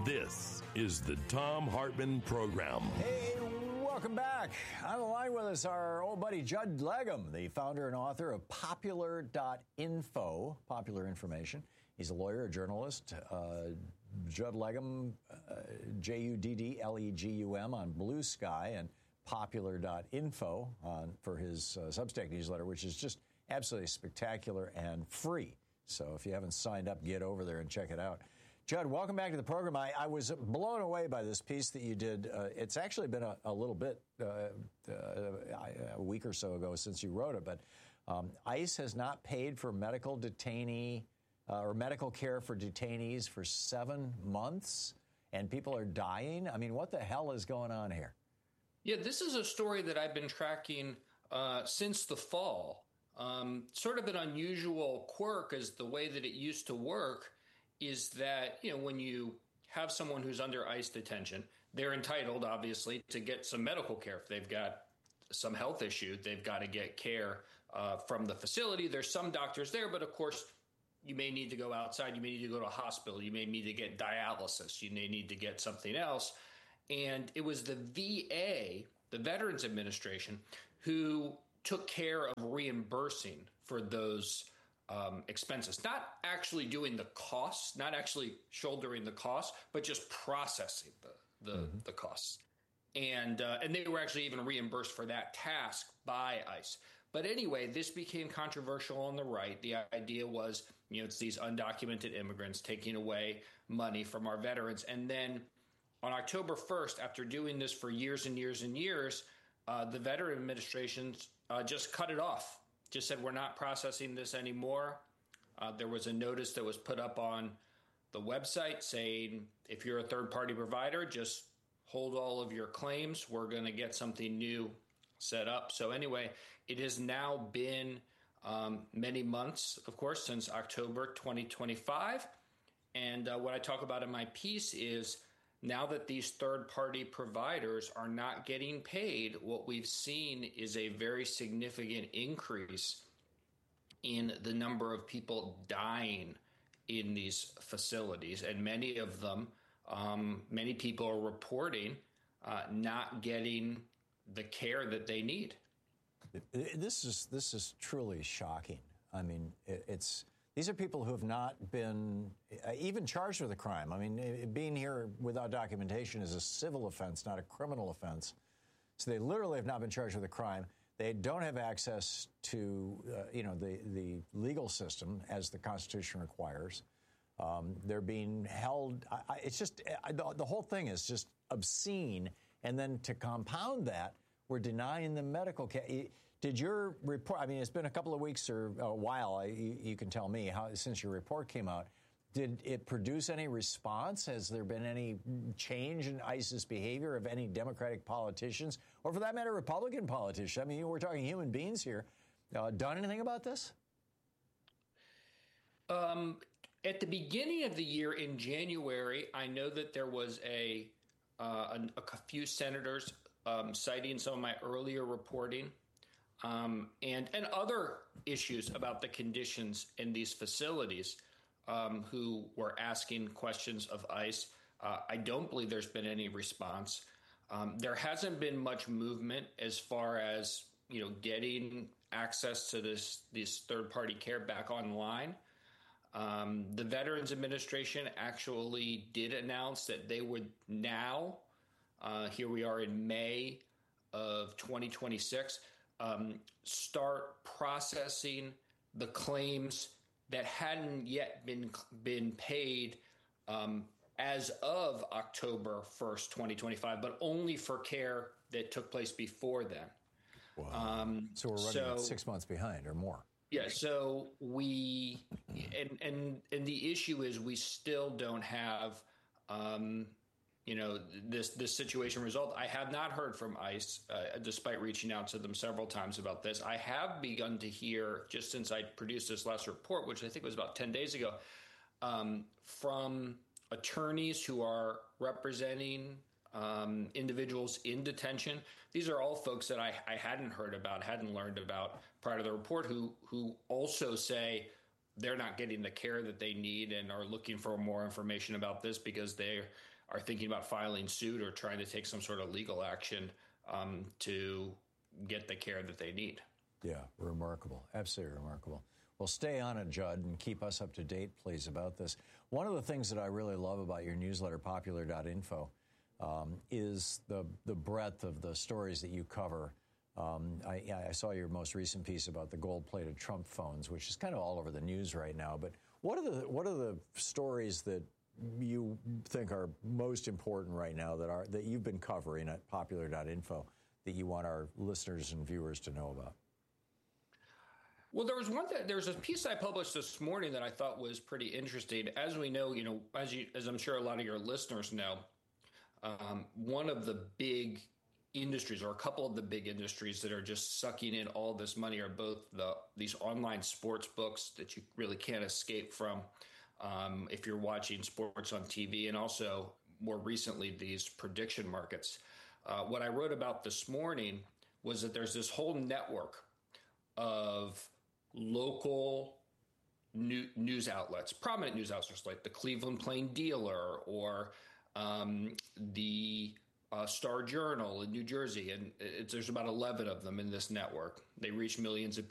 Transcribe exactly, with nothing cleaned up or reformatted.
This is the Thom Hartmann Program. Hey, welcome back. On the line with us, our old buddy Judd Legum, the founder and author of Popular dot info, Popular Information. He's a lawyer, a journalist. Uh, Judd Legum, uh, J U D D L E G U M on Blue Sky, and Popular dot info on, for his uh, Substack newsletter, which is just absolutely spectacular and free. So if you haven't signed up, get over there and check it out. Judd, welcome back to the program. I, I was blown away by this piece that you did. Uh, it's actually been a, a little bit, uh, uh, a week or so ago since you wrote it, but um, ICE has not paid for medical detainee uh, or medical care for detainees for seven months, and people are dying. I mean, what the hell is going on here? Yeah, this is a story that I've been tracking uh, since the fall. Um, sort of an unusual quirk is the way that it used to work is that, you know, when you have someone who's under ICE detention, they're entitled, obviously, to get some medical care. If they've got some health issue, they've got to get care uh, from the facility. There's some doctors there, but of course, you may need to go outside. You may need to go to a hospital. You may need to get dialysis. You may need to get something else. And it was the V A, the Veterans Administration, who took care of reimbursing for those Um, expenses, not actually doing the costs, not actually shouldering the costs, but just processing the the, mm-hmm. the costs. And uh, and they were actually even reimbursed for that task by ICE. But anyway, this became controversial on the right. The idea was, you know, it's these undocumented immigrants taking away money from our veterans. And then on October first, after doing this for years and years and years, uh, the Veteran Administration uh, just cut it off. Just said, we're not processing this anymore. Uh, there was a notice that was put up on the website saying, if you're a third-party provider, just hold all of your claims. We're going to get something new set up. So anyway, it has now been um, many months, of course, since October twenty twenty-five. And uh, what I talk about in my piece is now that these third-party providers are not getting paid, what we've seen is a very significant increase in the number of people dying in these facilities. And many of them, um, many people are reporting uh, not getting the care that they need. This is this is truly shocking. I mean, it's... These are people who have not been uh, even charged with a crime. I mean, being here without documentation is a civil offense, not a criminal offense. So they literally have not been charged with a crime. They don't have access to, uh, you know, the, the legal system as the Constitution requires. Um, they're being held. I, I, it's just I, the, the whole thing is just obscene. And then to compound that, we're denying them medical care. Did your report, I mean, it's been a couple of weeks or a while, you, you can tell me, how since your report came out, did it produce any response? Has there been any change in ICE's behavior of any Democratic politicians, or for that matter, Republican politicians? I mean, we're talking human beings here. Uh, done anything about this? Um, at the beginning of the year in January, I know that there was a, uh, a, a few senators um, citing some of my earlier reporting. Um, and, and other issues about the conditions in these facilities um, who were asking questions of ICE. Uh, I don't believe there's been any response. Um, there hasn't been much movement as far as, you know, getting access to this, this third-party care back online. Um, the Veterans Administration actually did announce that they would now, uh, here we are in May of twenty twenty-six, Um, start processing the claims that hadn't yet been been paid um, as of October first, twenty twenty-five, but only for care that took place before then. Wow. Um, so we're running so, six months behind or more. Yeah. So we and and and the issue is we still don't have. Um, You know, this this situation result. I have not heard from ICE, uh, despite reaching out to them several times about this. I have begun to hear, just since I produced this last report, which I think was about ten days ago, um, from attorneys who are representing um, individuals in detention. These are all folks that I, I hadn't heard about, hadn't learned about prior to the report, who who also say they're not getting the care that they need and are looking for more information about this because they're are thinking about filing suit or trying to take some sort of legal action um, to get the care that they need. Yeah, remarkable. Absolutely remarkable. Well, stay on it, Judd, and keep us up to date, please, about this. One of the things that I really love about your newsletter, popular dot info, um, is the, the breadth of the stories that you cover. Um, I, I saw your most recent piece about the gold-plated Trump phones, which is kind of all over the news right now. But what are the what are the stories that you think are most important right now that are that you've been covering at popular dot info that you want our listeners and viewers to know about? Well, there was one that there's a piece I published this morning that I thought was pretty interesting. As we know, you know, as you, as I'm sure a lot of your listeners know, um, one of the big industries, or a couple of the big industries that are just sucking in all this money, are both the these online sports books that you really can't escape from um, if you're watching sports on T V, and also more recently these prediction markets. Uh, what I wrote about this morning was that there's this whole network of local new, news outlets, prominent news outlets like the Cleveland Plain Dealer or um, the uh, Star Journal in New Jersey. And it's, there's about eleven of them in this network. They reach millions of people.